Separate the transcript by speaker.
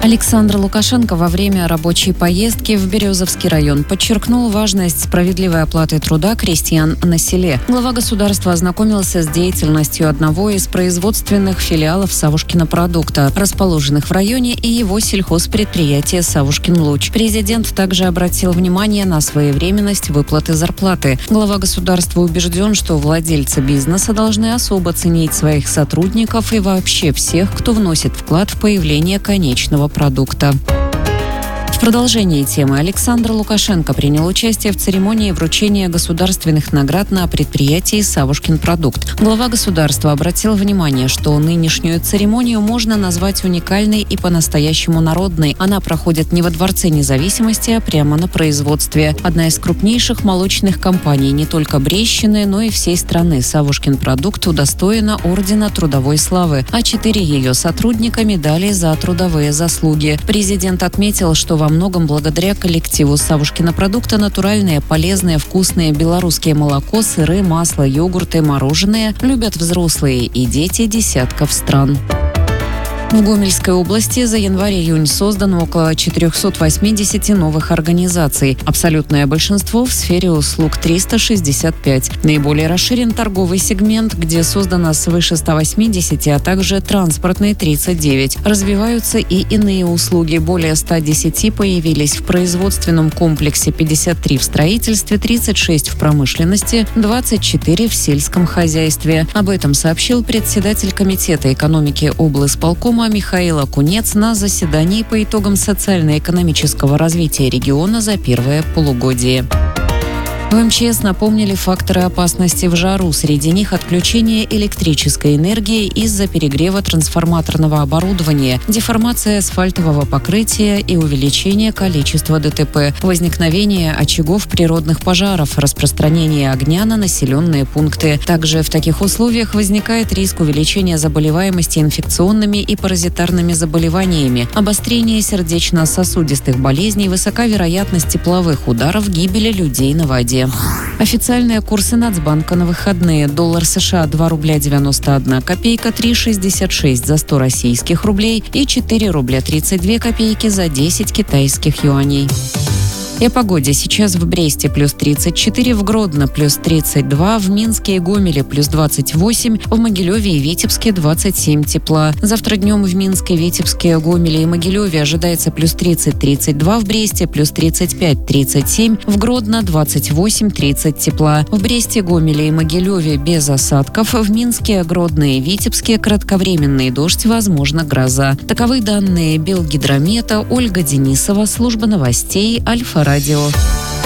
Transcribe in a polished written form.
Speaker 1: Александр Лукашенко во время рабочей поездки в Березовский район подчеркнул важность справедливой оплаты труда крестьян на селе. Глава государства ознакомился с деятельностью одного из производственных филиалов Савушкина продукта, расположенных в районе, и его сельхозпредприятия «Савушкин Луч». Президент также обратил внимание на своевременность выплаты зарплаты. Глава государства убежден, что владельцы бизнеса должны особо ценить своих сотрудников и вообще всех, кто вносит вклад в появление конечного продукта. В продолжении темы Александр Лукашенко принял участие в церемонии вручения государственных наград на предприятии «Савушкин продукт». Глава государства обратил внимание, что нынешнюю церемонию можно назвать уникальной и по-настоящему народной. Она проходит не во Дворце независимости, а прямо на производстве. Одна из крупнейших молочных компаний не только Брещины, но и всей страны «Савушкин продукт» удостоена ордена Трудовой славы, а 4 ее сотрудника – медали за трудовые заслуги. Президент отметил, что во многом благодаря коллективу «Савушкина продукта» натуральные, полезные, вкусные белорусские молоко, сыры, масло, йогурты, мороженое любят взрослые и дети десятков стран. В Гомельской области за январь-июнь создано около 480 новых организаций. Абсолютное большинство в сфере услуг – 365. Наиболее расширен торговый сегмент, где создано свыше 180, а также транспортный – 39. Развиваются и иные услуги. Более 110 появились в производственном комплексе, 53 в строительстве, 36 в промышленности, 24 в сельском хозяйстве. Об этом сообщил председатель комитета экономики облисполкома Михаил Окунец на заседании по итогам социально-экономического развития региона за первое полугодие. В МЧС напомнили факторы опасности в жару. Среди них отключение электрической энергии из-за перегрева трансформаторного оборудования, деформация асфальтового покрытия и увеличение количества ДТП, возникновение очагов природных пожаров, распространение огня на населенные пункты. Также в таких условиях возникает риск увеличения заболеваемости инфекционными и паразитарными заболеваниями, обострение сердечно-сосудистых болезней, высока вероятность тепловых ударов, гибели людей на воде. Официальные курсы Нацбанка на выходные. Доллар США 2 рубля 91 копейка, 3,66 за 100 российских рублей и 4 рубля 32 копейки за 10 китайских юаней. И о погоде. Сейчас в Бресте плюс 34, в Гродно плюс 32, в Минске и Гомеле плюс 28, в Могилеве и Витебске 27 тепла. Завтра днем в Минске, Витебске, Гомеле и Могилеве ожидается плюс 30-32, в Бресте плюс 35-37, в Гродно 28-30 тепла. В Бресте, Гомеле и Могилеве без осадков, в Минске, Гродно и Витебске кратковременный дождь, возможно гроза. Таковы данные Белгидромета. Ольга Денисова, служба новостей Альфа-Радио.